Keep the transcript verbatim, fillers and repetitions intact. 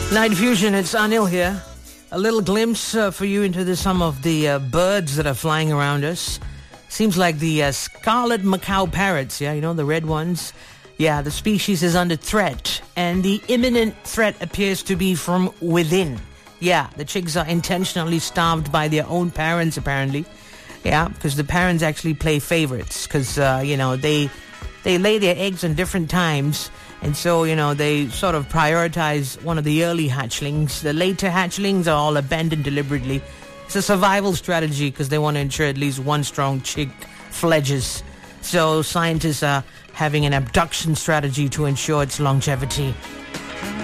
Night Fusion, it's Anil here. A little glimpse uh, for you into the, some of the uh, birds that are flying around us. Seems like the uh, scarlet macaw parrots, yeah, you know, the red ones. Yeah, the species is under threat, and the imminent threat appears to be from within. Yeah, the chicks are intentionally starved by their own parents, apparently. Yeah, because the parents actually play favorites, because, uh, you know, they they lay their eggs on different times. And so, you know, they sort of prioritize one of the early hatchlings. The later hatchlings are all abandoned deliberately. It's a survival strategy because they want to ensure at least one strong chick fledges. So scientists are having an abduction strategy to ensure its longevity.